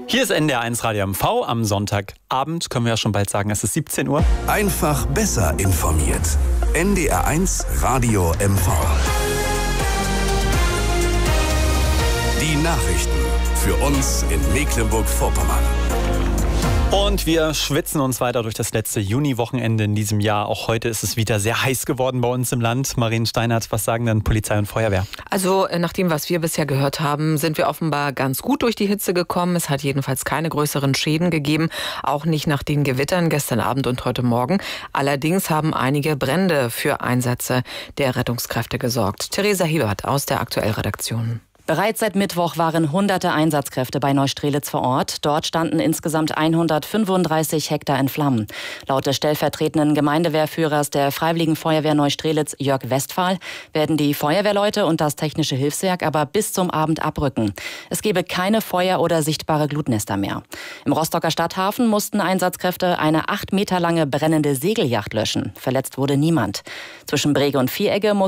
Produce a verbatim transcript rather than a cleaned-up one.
Hier ist N D R eins Radio M V. Am Sonntagabend können wir ja schon bald sagen, es ist siebzehn Uhr. Einfach besser informiert. N D R eins Radio M V. Die Nachrichten für uns in Mecklenburg-Vorpommern. Und wir schwitzen uns weiter durch das letzte Juni-Wochenende in diesem Jahr. Auch heute ist es wieder sehr heiß geworden bei uns im Land. Marien Steinert, was sagen denn Polizei und Feuerwehr? Also nach dem, was wir bisher gehört haben, sind wir offenbar ganz gut durch die Hitze gekommen. Es hat jedenfalls keine größeren Schäden gegeben, auch nicht nach den Gewittern gestern Abend und heute Morgen. Allerdings haben einige Brände für Einsätze der Rettungskräfte gesorgt. Theresa Hebert aus der Aktuellredaktion. Bereits seit Mittwoch waren hunderte Einsatzkräfte bei Neustrelitz vor Ort. Dort standen insgesamt hundertfünfunddreißig Hektar in Flammen. Laut des stellvertretenden Gemeindewehrführers der Freiwilligen Feuerwehr Neustrelitz, Jörg Westphal, werden die Feuerwehrleute und das technische Hilfswerk aber bis zum Abend abrücken. Es gebe keine Feuer- oder sichtbare Glutnester mehr. Im Rostocker Stadthafen mussten Einsatzkräfte eine acht Meter lange brennende Segelyacht löschen. Verletzt wurde niemand. Zwischen Brege und Vieregge muss